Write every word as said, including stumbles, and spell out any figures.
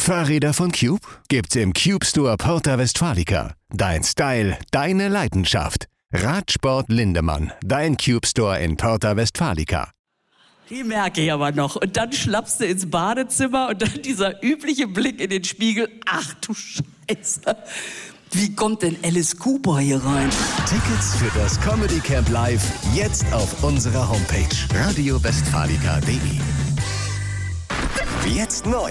Fahrräder von Cube? Gibt's im Cube Store Porta Westfalica. Dein Style, deine Leidenschaft. Radsport Lindemann, dein Cube Store in Porta Westfalica. Die merke ich aber noch. Und dann schlappst du ins Badezimmer und dann dieser übliche Blick in den Spiegel. Ach du Scheiße. Wie kommt denn Alice Cooper hier rein? Tickets für das Comedy Camp Live jetzt auf unserer Homepage radio westfalica punkt de. Jetzt neu.